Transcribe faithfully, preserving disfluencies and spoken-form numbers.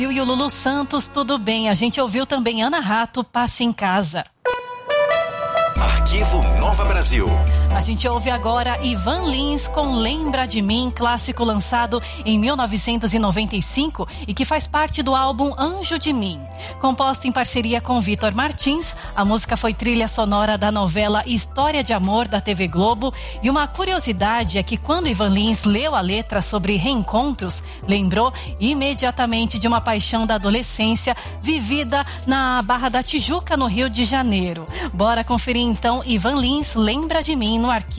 E o Lulu Santos, tudo bem. A gente ouviu também Ana Rato, Passe em Casa. Arquivo Nova Brasil. A gente ouve agora Ivan Lins com Lembra de Mim, clássico lançado em mil novecentos e noventa e cinco e que faz parte do álbum Anjo de Mim. Composta em parceria com Vitor Martins, a música foi trilha sonora da novela História de Amor da T V Globo. E uma curiosidade é que quando Ivan Lins leu a letra sobre reencontros, lembrou imediatamente de uma paixão da adolescência vivida na Barra da Tijuca, no Rio de Janeiro. Bora conferir então Ivan Lins, Lembra de Mim, no Arquivo